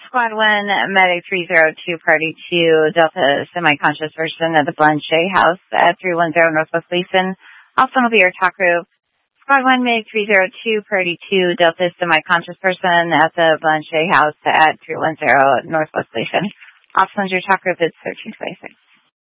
Squad 1, Medic 302, Party 2, Delta semi-conscious person at the Blanchet House at 310 Northwest Gleason. Also will be your talk group. Squad 1, Medic 302, Party 2, Delta semi-conscious person at the Blanchet House at 310 Northwest Gleason. Also your talk group is 1326.